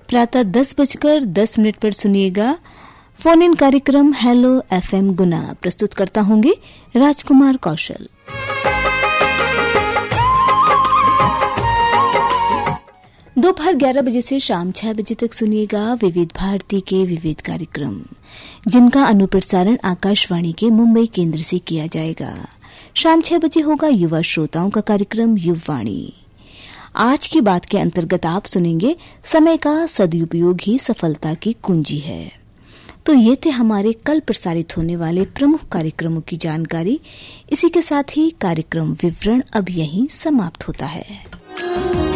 प्रातः 10:10 पर सुनिएगा फोन इन कार्यक्रम हेलो एफएम गुना। प्रस्तुत करता होंगे राजकुमार कौशल। दोपहर 11 बजे से शाम 6 बजे तक सुनिएगा विविध भारती के विविध कार्यक्रम, जिनका अनुप्रसारण आकाशवाणी के मुंबई केंद्र से किया जाएगा। शाम 6 बजे होगा युवा श्रोताओं का कार्यक्रम युववाणी। आज की बात के अंतर्गत आप सुनेंगे समय का सदुपयोग ही सफलता की कुंजी है। तो ये थे हमारे कल प्रसारित होने वाले प्रमुख कार्यक्रमों की जानकारी। इसी के साथ ही कार्यक्रम विवरण अब यहीं समाप्त होता है।